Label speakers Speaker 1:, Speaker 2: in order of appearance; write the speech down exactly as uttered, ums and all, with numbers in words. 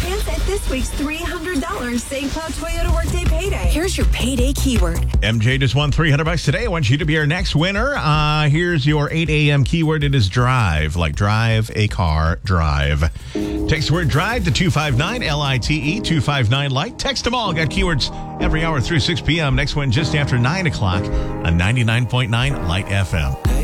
Speaker 1: chance at this week's three hundred dollars Saint Cloud Toyota Workday Payday.
Speaker 2: Here's your payday keyword.
Speaker 3: M J just won three hundred bucks today. I want you to be our next winner. Uh, here's your eight a.m. keyword. It is drive, like drive a car, drive. Text the word drive to two five nine L I T E, two five nine light. Text them all. Got keywords every hour through six p.m. Next one just after nine o'clock on ninety-nine point nine Light F M.